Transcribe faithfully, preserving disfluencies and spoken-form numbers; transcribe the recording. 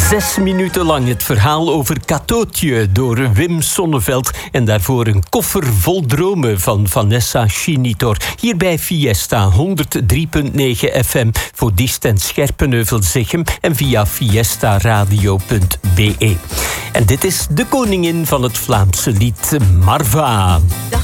Zes minuten lang het verhaal over Katootje door Wim Sonneveld. En daarvoor een koffer vol dromen van Vanessa Chinitor. Hier bij Fiesta honderd drie komma negen F M voor Diest en Scherpenheuvel-Zichem en via fiestaradio punt be. En dit is de koningin van het Vlaamse lied, Marva.